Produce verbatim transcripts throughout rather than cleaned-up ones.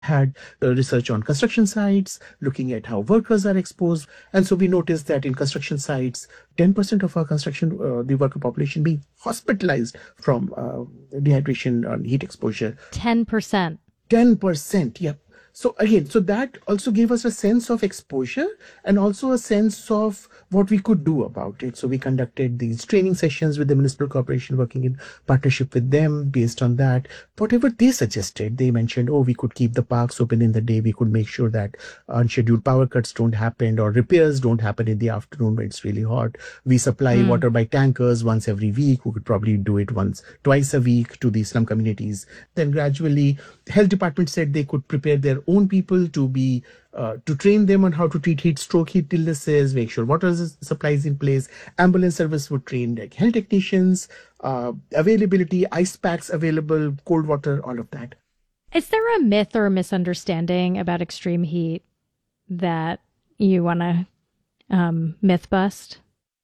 had uh, research on construction sites, looking at how workers are exposed. And so we noticed that in construction sites, ten percent of our construction, uh, the worker population being hospitalized from uh, dehydration and heat exposure. ten percent. ten percent, yep. So again, so that also gave us a sense of exposure and also a sense of what we could do about it. So we conducted these training sessions with the municipal corporation, working in partnership with them based on that. Whatever they suggested, they mentioned, oh, we could keep the parks open in the day. We could make sure that unscheduled power cuts don't happen or repairs don't happen in the afternoon when it's really hot. We supply mm. water by tankers once every week. We could probably do it once, twice a week to the slum communities. Then gradually, health department said they could prepare their own people to be uh, to train them on how to treat heat stroke, heat illnesses, make sure water supply is in place. Ambulance service would train like health technicians, uh, availability, ice packs available, cold water, all of that. Is there a myth or a misunderstanding about extreme heat that you want to um, myth bust?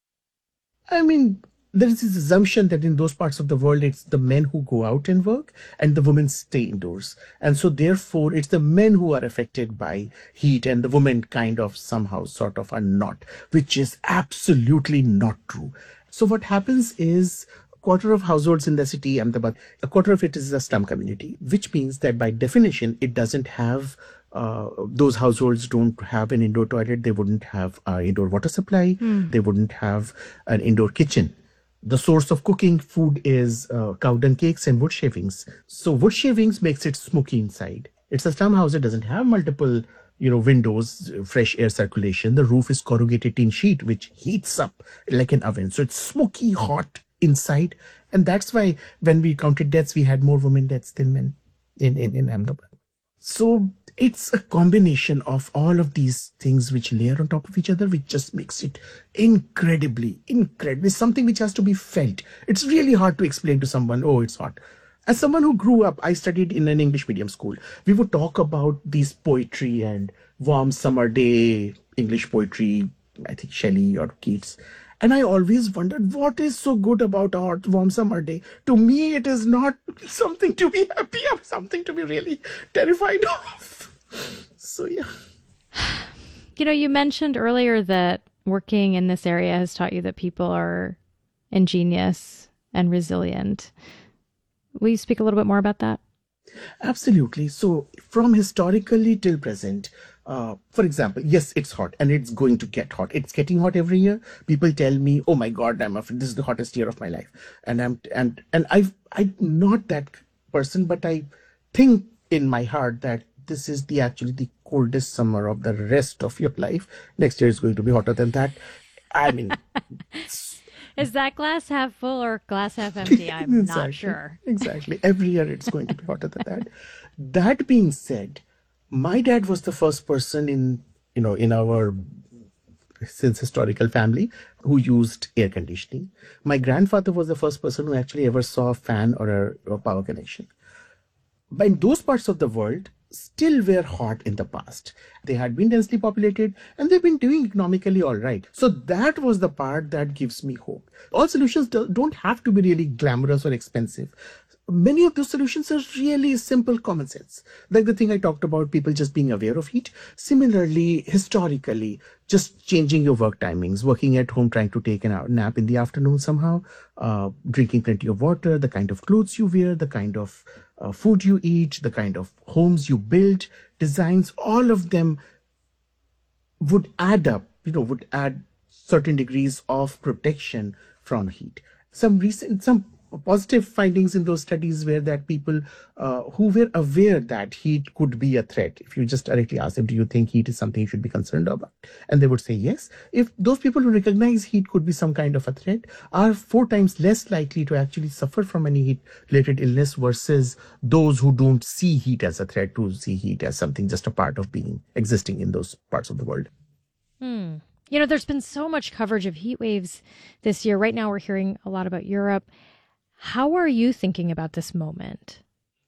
I mean, there is this assumption that in those parts of the world, it's the men who go out and work and the women stay indoors. And so therefore, it's the men who are affected by heat and the women kind of somehow sort of are not, which is absolutely not true. So what happens is a quarter of households in the city, Ahmedabad, a quarter of it is a slum community, which means that by definition, it doesn't have Uh, those households don't have an indoor toilet. They wouldn't have an indoor water supply. Mm. They wouldn't have an indoor kitchen. The source of cooking food is uh, cow dung cakes and wood shavings. So wood shavings makes it smoky inside. It's a slum house. It doesn't have multiple, you know, windows, fresh air circulation. The roof is corrugated tin sheet, which heats up like an oven. So it's smoky, hot inside. And that's why when we counted deaths, we had more women deaths than men in, in, in Ahmedabad. So it's a combination of all of these things which layer on top of each other, which just makes it incredibly, incredibly something which has to be felt. It's really hard to explain to someone, oh, it's hot. As someone who grew up, I studied in an English medium school. We would talk about these poetry and warm summer day, English poetry, I think Shelley or Keats. And I always wondered, what is so good about a hot, warm summer day? To me, it is not something to be happy of, something to be really terrified of. So, yeah. You know, you mentioned earlier that working in this area has taught you that people are ingenious and resilient. Will you speak a little bit more about that? Absolutely. So from historically till present, uh, for example, yes, it's hot and it's going to get hot. It's getting hot every year. People tell me, oh my God, I'm afraid this is the hottest year of my life. And I'm, and, and I've, I'm not that person, but I think in my heart that this is the actually the coldest summer of the rest of your life. Next year is going to be hotter than that. I mean, is that glass half full or glass half empty? I'm exactly, not sure. Exactly. Every year it's going to be hotter than that. That being said, my dad was the first person in, you know, in our since historical family who used air conditioning. My grandfather was the first person who actually ever saw a fan or a, a power connection. But in those parts of the world, still were hot in the past. They had been densely populated and they've been doing economically all right. So that was the part that gives me hope. All solutions don't have to be really glamorous or expensive. Many of those solutions are really simple common sense. Like the thing I talked about, people just being aware of heat. Similarly, historically, just changing your work timings, working at home, trying to take a nap in the afternoon somehow, uh, drinking plenty of water, the kind of clothes you wear, the kind of uh, food you eat, the kind of homes you build, designs, all of them would add up, you know, would add certain degrees of protection from heat. Some recent, some positive findings in those studies were that people uh, who were aware that heat could be a threat, if you just directly ask them, do you think heat is something you should be concerned about? And they would say yes. If those people who recognize heat could be some kind of a threat are four times less likely to actually suffer from any heat-related illness versus those who don't see heat as a threat, who see heat as something just a part of being, existing in those parts of the world. Hmm. You know, there's been so much coverage of heat waves this year. Right now, we're hearing a lot about Europe. How are you thinking about this moment?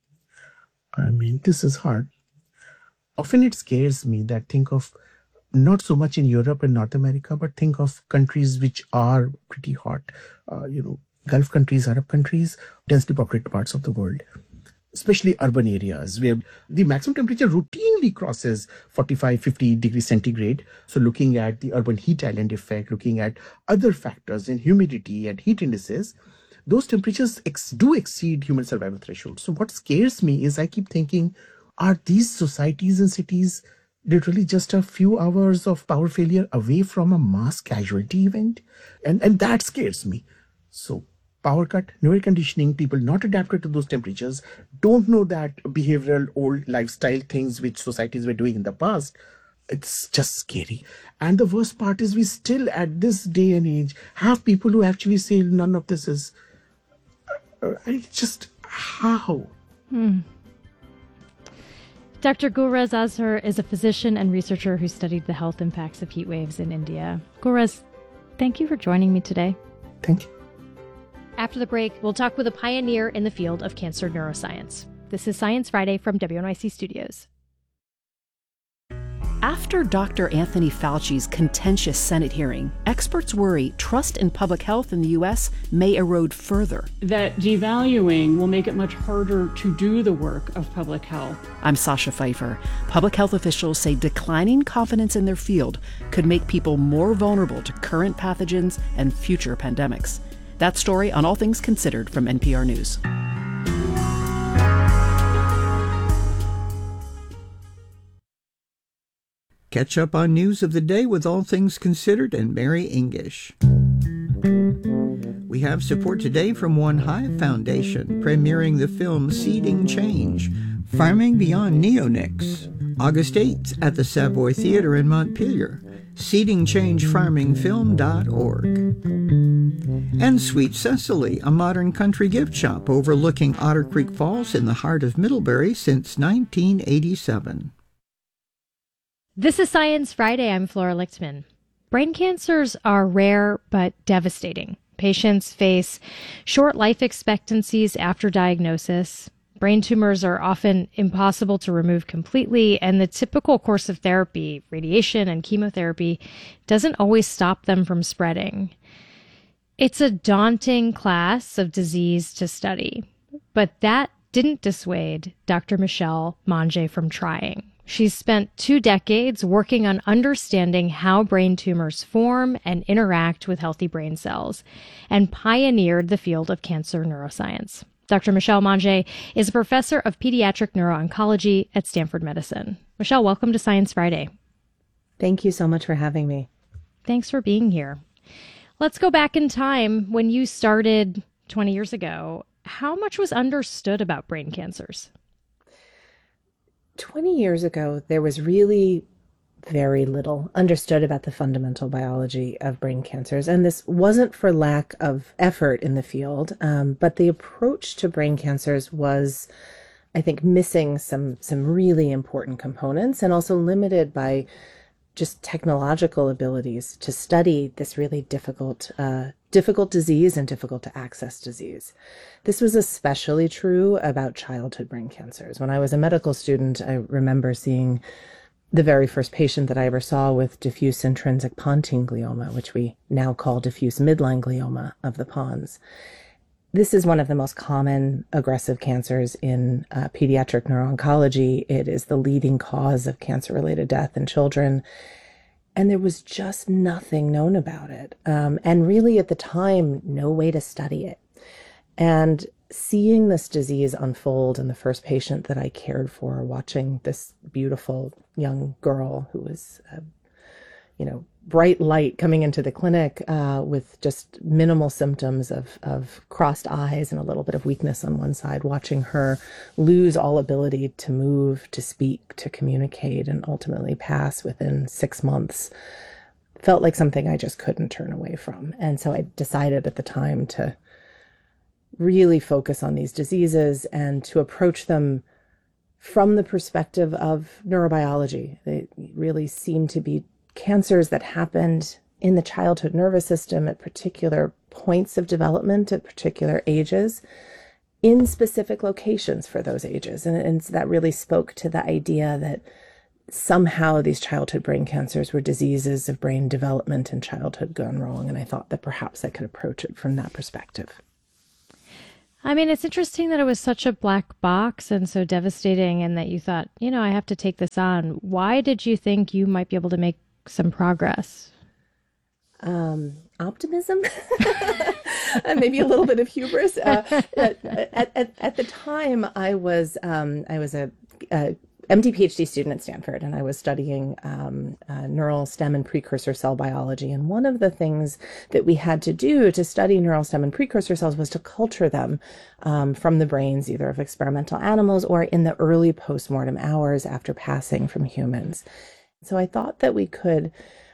I mean, this is hard. Often it scares me that think of not so much in Europe and North America, but think of countries which are pretty hot. Uh, you know, Gulf countries, Arab countries, densely populated parts of the world. especially urban areas where the maximum temperature routinely crosses forty-five, fifty degrees centigrade. So looking at the urban heat island effect, looking at other factors in humidity and heat indices, those temperatures ex- do exceed human survival thresholds. So what scares me is I keep thinking, are these societies and cities literally just a few hours of power failure away from a mass casualty event? And, and that scares me. So power cut, no air conditioning, people not adapted to those temperatures, don't know that behavioral old lifestyle things which societies were doing in the past. It's just scary. And the worst part is we still at this day and age have people who actually say none of this is, uh, it's just how? Hmm. Doctor Gulrez Azhar is a physician and researcher who studied the health impacts of heat waves in India. Gulrez, thank you for joining me today. Thank you. After the break, we'll talk with a pioneer in the field of cancer neuroscience. This is Science Friday from W N Y C Studios. After Doctor Anthony Fauci's contentious Senate hearing, experts worry trust in public health in the U S may erode further. That devaluing will make it much harder to do the work of public health. I'm Sasha Pfeiffer. Public health officials say declining confidence in their field could make people more vulnerable to current pathogens and future pandemics. That story on All Things Considered from N P R News. Catch up on news of the day with All Things Considered and Mary English. We have support today from One Hive Foundation, premiering the film Seeding Change, Farming Beyond Neonics, August eighth at the Savoy Theatre in Montpelier, seeding change farming film dot org. And Sweet Cecily, a modern country gift shop overlooking Otter Creek Falls in the heart of Middlebury since nineteen eighty-seven. This is Science Friday. I'm Flora Lichtman. Brain cancers are rare but devastating. Patients face short life expectancies after diagnosis. Brain tumors are often impossible to remove completely, and the typical course of therapy, radiation and chemotherapy, doesn't always stop them from spreading. It's a daunting class of disease to study, but that didn't dissuade Doctor Michelle Mange from trying. She's spent two decades working on understanding how brain tumors form and interact with healthy brain cells, and pioneered the field of cancer neuroscience. Doctor Michelle Mange is a professor of pediatric neuro-oncology at Stanford Medicine. Michelle, welcome to Science Friday. Thank you so much for having me. Thanks for being here. Let's go back in time when you started twenty years ago. How much was understood about brain cancers? twenty years ago, there was really very little understood about the fundamental biology of brain cancers. And this wasn't for lack of effort in the field, um, but the approach to brain cancers was, I think, missing some, some really important components, and also limited by just technological abilities to study this really difficult, uh, difficult disease and difficult to access disease. This was especially true about childhood brain cancers. When I was a medical student, I remember seeing the very first patient that I ever saw with diffuse intrinsic pontine glioma, which we now call diffuse midline glioma of the pons. This is one of the most common aggressive cancers in uh, pediatric neuro-oncology. It is the leading cause of cancer-related death in children. And there was just nothing known about it. Um, and really at the time, no way to study it. And seeing this disease unfold in the first patient that I cared for, watching this beautiful young girl who was, uh, you know, bright light coming into the clinic uh, with just minimal symptoms of, of crossed eyes and a little bit of weakness on one side, watching her lose all ability to move, to speak, to communicate, and ultimately pass within six months, felt like something I just couldn't turn away from. And so I decided at the time to really focus on these diseases and to approach them from the perspective of neurobiology. They really seem to be cancers that happened in the childhood nervous system at particular points of development at particular ages in specific locations for those ages. And, and so that really spoke to the idea that somehow these childhood brain cancers were diseases of brain development in childhood gone wrong. And I thought that perhaps I could approach it from that perspective. I mean, it's interesting that it was such a black box and so devastating, and that you thought, you know, I have to take this on. Why did you think you might be able to make some progress? Um, optimism, and maybe a little bit of hubris. Uh, at, at, at the time, I was um, I was a, a M D PhD student at Stanford, and I was studying um, uh, neural stem and precursor cell biology. And one of the things that we had to do to study neural stem and precursor cells was to culture them um, from the brains, either of experimental animals or in the early postmortem hours after passing from humans. So I thought that we could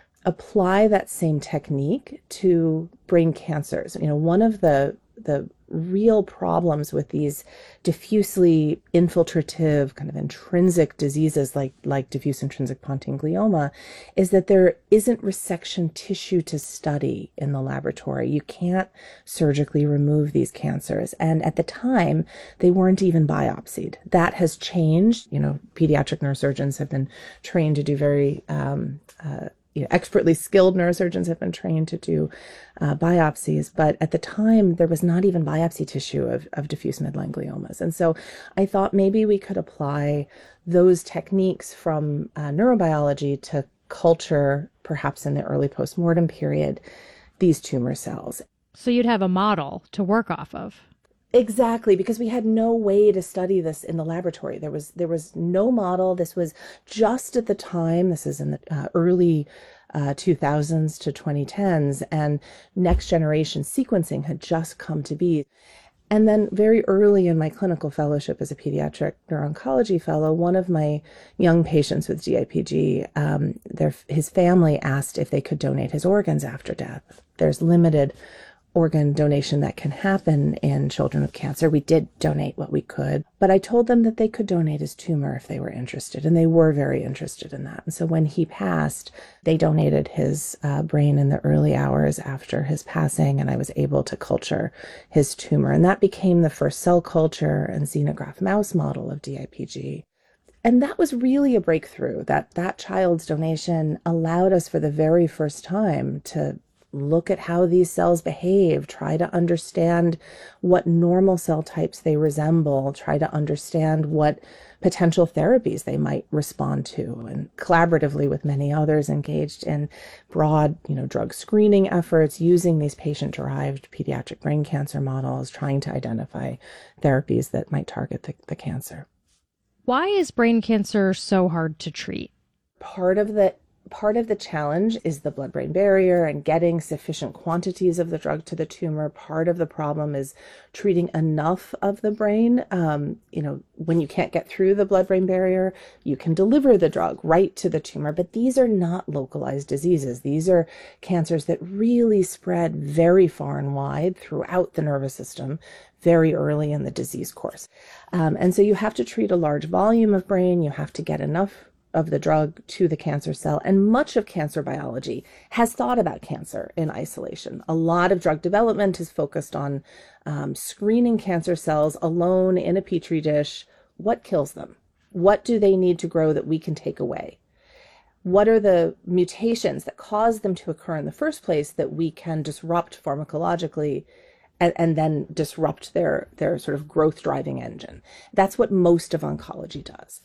apply that same technique to brain cancers. You know, one of the the real problems with these diffusely infiltrative, kind of intrinsic diseases like like diffuse intrinsic pontine glioma is that there isn't resection tissue to study in the laboratory. You can't surgically remove these cancers. And at the time, they weren't even biopsied. That has changed. You know, pediatric neurosurgeons have been trained to do very um, uh, You know, expertly skilled neurosurgeons have been trained to do uh, biopsies, but at the time there was not even biopsy tissue of, of diffuse midline gliomas. And so I thought maybe we could apply those techniques from uh, neurobiology to culture, perhaps in the early postmortem period, these tumor cells. So you'd have a model to work off of. Exactly, because we had no way to study this in the laboratory. There was there was no model. This was just at the time, this is in the uh, early uh, two thousands to twenty tens, and next generation sequencing had just come to be. And then very early in my clinical fellowship as a pediatric neuro-oncology fellow, one of my young patients with D I P G, um, their, his family asked if they could donate his organs after death. There's limited organ donation that can happen in children with cancer. We did donate what we could, but I told them that they could donate his tumor if they were interested, and they were very interested in that. And so when he passed, they donated his uh, brain in the early hours after his passing, and I was able to culture his tumor. And that became the first cell culture and xenograft mouse model of D I P G. And that was really a breakthrough. That that child's donation allowed us for the very first time to look at how these cells behave, try to understand what normal cell types they resemble, try to understand what potential therapies they might respond to, and collaboratively with many others engaged in broad, you know, drug screening efforts using these patient-derived pediatric brain cancer models, trying to identify therapies that might target the, the cancer. Why is brain cancer so hard to treat? Part of the Part of the challenge is the blood-brain barrier and getting sufficient quantities of the drug to the tumor. Part of the problem is treating enough of the brain. Um, you know, when you can't get through the blood-brain barrier, you can deliver the drug right to the tumor. But these are not localized diseases. These are cancers that really spread very far and wide throughout the nervous system very early in the disease course. Um, and so you have to treat a large volume of brain. You have to get enough of the drug to the cancer cell. And much of cancer biology has thought about cancer in isolation. A lot of drug development is focused on um, screening cancer cells alone in a petri dish. What kills them? What do they need to grow that we can take away? What are the mutations that cause them to occur in the first place that we can disrupt pharmacologically and, and then disrupt their, their sort of growth driving engine? That's what most of oncology does.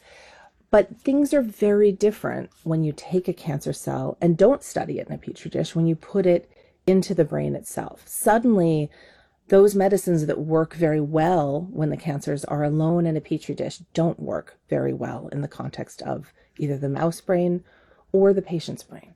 But things are very different when you take a cancer cell and don't study it in a petri dish, when you put it into the brain itself. Suddenly, those medicines that work very well when the cancers are alone in a petri dish don't work very well in the context of either the mouse brain or the patient's brain.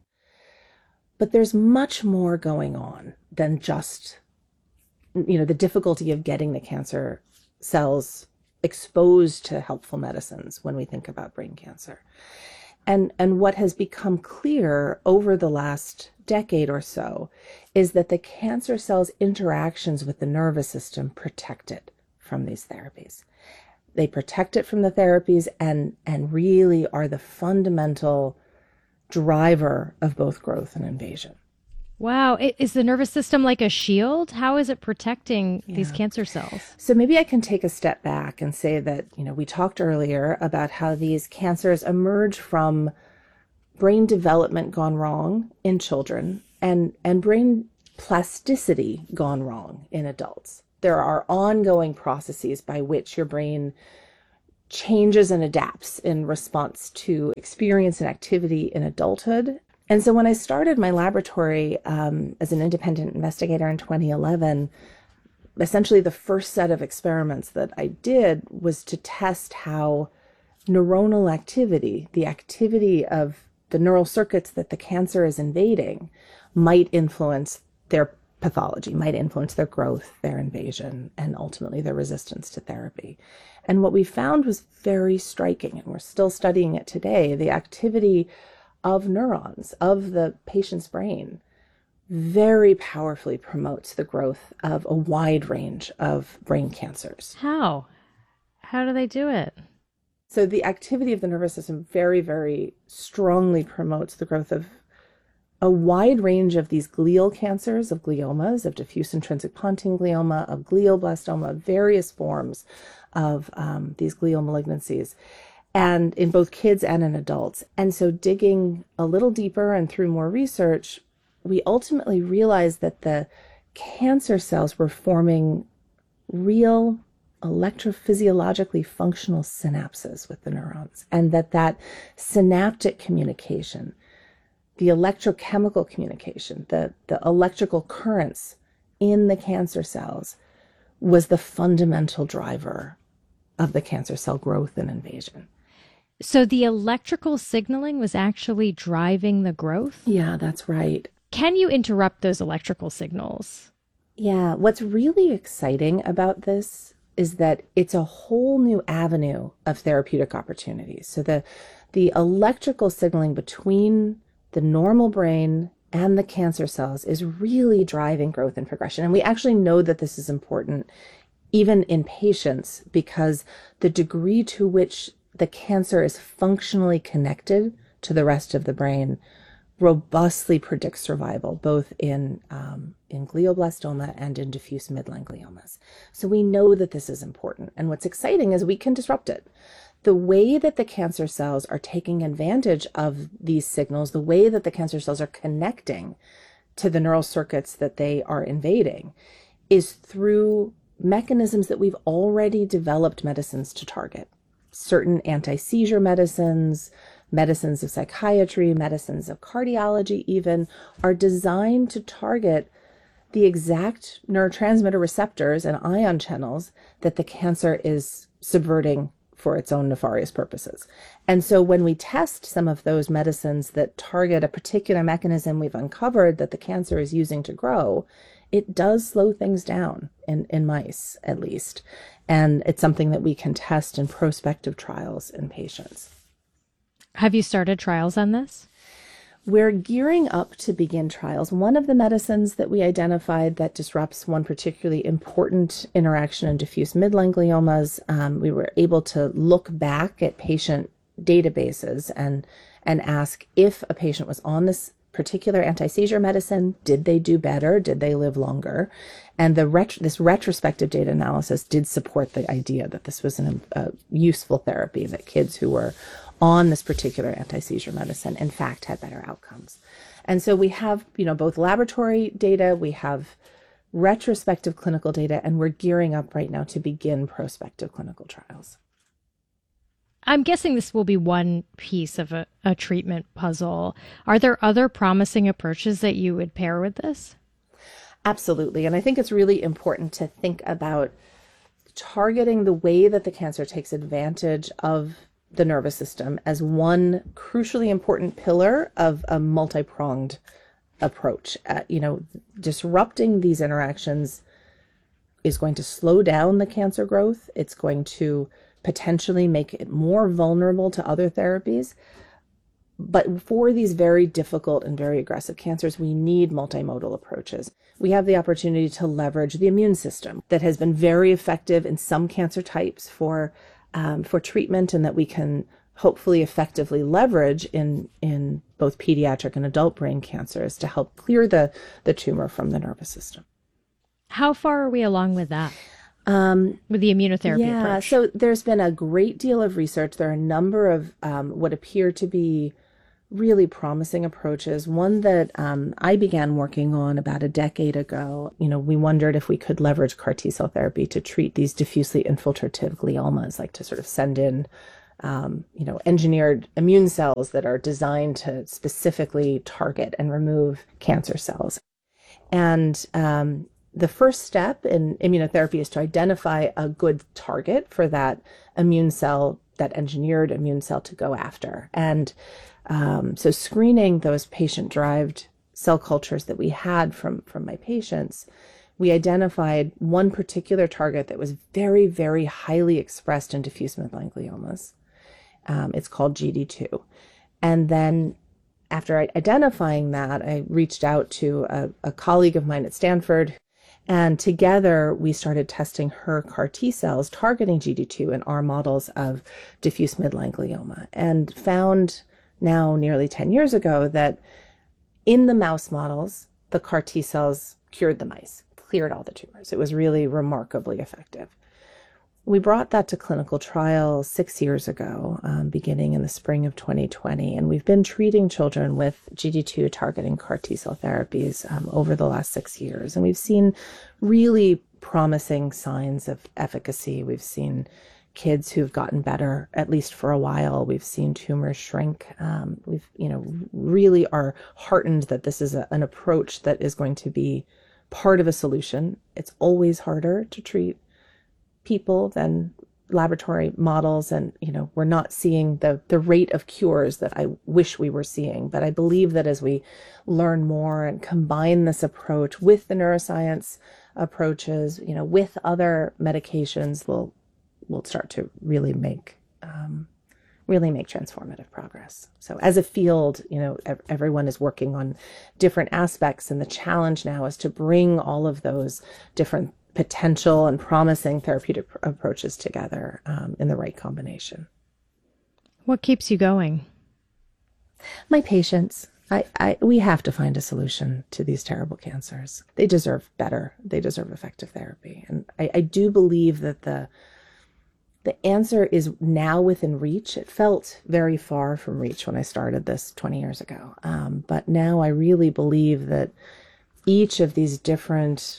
But there's much more going on than just, you know, the difficulty of getting the cancer cells exposed to helpful medicines when we think about brain cancer. And, and what has become clear over the last decade or so is that the cancer cell's interactions with the nervous system protect it from these therapies. They protect it from the therapies and, and really are the fundamental driver of both growth and invasion. Wow. Is the nervous system like a shield? How is it protecting yeah. these cancer cells? So maybe I can take a step back and say that, you know, we talked earlier about how these cancers emerge from brain development gone wrong in children and, and brain plasticity gone wrong in adults. there are ongoing processes by which your brain changes and adapts in response to experience and activity in adulthood. And so when I started my laboratory um, as an independent investigator in twenty eleven, essentially the first set of experiments that I did was to test how neuronal activity, the activity of the neural circuits that the cancer is invading, might influence their pathology, might influence their growth, their invasion, and ultimately their resistance to therapy. And what we found was very striking, and we're still studying it today. The activity of neurons, of the patient's brain, very powerfully promotes the growth of a wide range of brain cancers. How? How do they do it? So the activity of the nervous system very, very strongly promotes the growth of a wide range of these glial cancers, of gliomas, of diffuse intrinsic pontine glioma, of glioblastoma, various forms of um, these glial malignancies, and in both kids and in adults. And so digging a little deeper and through more research, we ultimately realized that the cancer cells were forming real electrophysiologically functional synapses with the neurons, and that that synaptic communication, the electrochemical communication, the, the electrical currents in the cancer cells was the fundamental driver of the cancer cell growth and invasion. So the electrical signaling was actually driving the growth? Yeah, that's right. Can you interrupt those electrical signals? Yeah, what's really exciting about this is that it's a whole new avenue of therapeutic opportunities. So the the electrical signaling between the normal brain and the cancer cells is really driving growth and progression. And we actually know that this is important even in patients because the degree to which the cancer is functionally connected to the rest of the brain robustly predicts survival, both in um, in glioblastoma and in diffuse midline gliomas. So we know that this is important. And what's exciting is we can disrupt it. The way that the cancer cells are taking advantage of these signals, the way that the cancer cells are connecting to the neural circuits that they are invading, is through mechanisms that we've already developed medicines to target. Certain anti-seizure medicines, medicines of psychiatry, medicines of cardiology even, are designed to target the exact neurotransmitter receptors and ion channels that the cancer is subverting for its own nefarious purposes. And so when we test some of those medicines that target a particular mechanism we've uncovered that the cancer is using to grow, it does slow things down, in, in mice at least. And it's something that we can test in prospective trials in patients. Have you started trials on this? We're gearing up to begin trials. One of the medicines that we identified that disrupts one particularly important interaction in diffuse midline gliomas, um, we were able to look back at patient databases and, and ask if a patient was on this particular anti-seizure medicine, did they do better? Did they live longer? And the ret- this retrospective data analysis did support the idea that this was an, a useful therapy, that kids who were on this particular anti-seizure medicine, in fact, had better outcomes. And so we have, you know, both laboratory data, we have retrospective clinical data, and we're gearing up right now to begin prospective clinical trials. I'm guessing this will be one piece of a, a treatment puzzle. Are there other promising approaches that you would pair with this? Absolutely. And I think it's really important to think about targeting the way that the cancer takes advantage of the nervous system as one crucially important pillar of a multi-pronged approach. Uh, you know, disrupting these interactions is going to slow down the cancer growth. It's going to potentially make it more vulnerable to other therapies. But for these very difficult and very aggressive cancers, we need multimodal approaches. We have the opportunity to leverage the immune system that has been very effective in some cancer types for um, for treatment, and that we can hopefully effectively leverage in in both pediatric and adult brain cancers to help clear the, the tumor from the nervous system. How far are we along with that? Um, with the immunotherapy yeah, approach? So there's been a great deal of research. There are a number of um, what appear to be really promising approaches. One that um, I began working on about a decade ago. You know, we wondered if we could leverage C A R T-cell therapy to treat these diffusely infiltrative gliomas, like to sort of send in, um, you know, engineered immune cells that are designed to specifically target and remove cancer cells. And um, the first step in immunotherapy is to identify a good target for that immune cell, that engineered immune cell to go after. And um, so screening those patient-derived cell cultures that we had from, from my patients, we identified one particular target that was very, very highly expressed in diffuse midline gliomas. Um, it's called G D two. And then after identifying that, I reached out to a, a colleague of mine at Stanford, and together we started testing her C A R T cells targeting G D two in our models of diffuse midline glioma, and found now nearly ten years ago that in the mouse models, the C A R T cells cured the mice, cleared all the tumors. It was really remarkably effective. We brought that to clinical trial six years ago, um, beginning in the spring of twenty twenty, and we've been treating children with G D two targeting C A R T-cell therapies um, over the last six years. And we've seen really promising signs of efficacy. We've seen kids who've gotten better, at least for a while. We've seen tumors shrink. Um, we've, you know, really are heartened that this is a, an approach that is going to be part of a solution. It's always harder to treat people than laboratory models, and you know we're not seeing the the rate of cures that I wish we were seeing. But I believe that as we learn more and combine this approach with the neuroscience approaches, you know, with other medications, we'll we'll start to really make um, really make transformative progress. So as a field, you know, ev- everyone is working on different aspects, and the challenge now is to bring all of those different potential and promising therapeutic pr- approaches together um, in the right combination. What keeps you going? My patients. I, I, we have to find a solution to these terrible cancers. They deserve better. They deserve effective therapy. And I, I do believe that the the answer is now within reach. It felt very far from reach when I started this twenty years ago. Um, but now I really believe that each of these different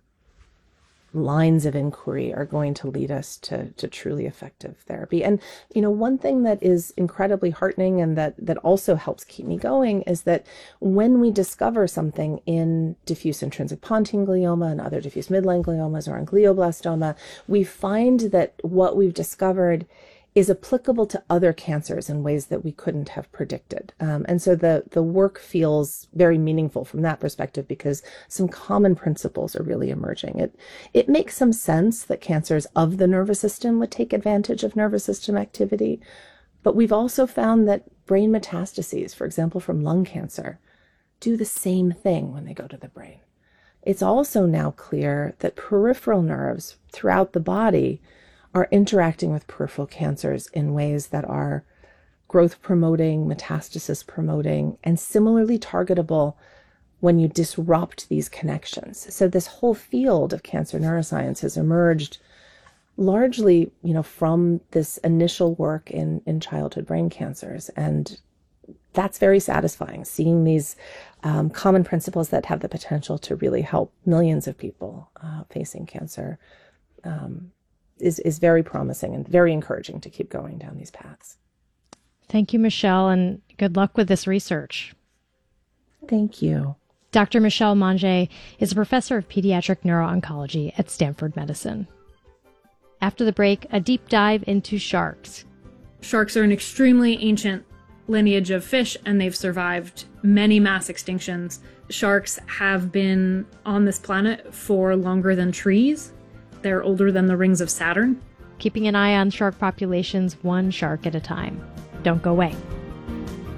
lines of inquiry are going to lead us to, to truly effective therapy. And, you know, one thing that is incredibly heartening and that, that also helps keep me going is that when we discover something in diffuse intrinsic pontine glioma and other diffuse midline gliomas or in glioblastoma, we find that what we've discovered is applicable to other cancers in ways that we couldn't have predicted. Um, and so the, the work feels very meaningful from that perspective because some common principles are really emerging. It, it makes some sense that cancers of the nervous system would take advantage of nervous system activity, but we've also found that brain metastases, for example, from lung cancer, do the same thing when they go to the brain. It's also now clear that peripheral nerves throughout the body are interacting with peripheral cancers in ways that are growth promoting, metastasis promoting, and similarly targetable when you disrupt these connections. So this whole field of cancer neuroscience has emerged largely, you know, from this initial work in, in childhood brain cancers. And that's very satisfying, seeing these um, common principles that have the potential to really help millions of people uh, facing cancer. Um, is is very promising and very encouraging to keep going down these paths. Thank you, Michelle, and good luck with this research. Thank you. Doctor Michelle Mange is a professor of pediatric neuro-oncology at Stanford Medicine. After the break, a deep dive into sharks. Sharks are an extremely ancient lineage of fish, and they've survived many mass extinctions. Sharks have been on this planet for longer than trees. They're older than the rings of Saturn. Keeping an eye on shark populations one shark at a time. Don't go away.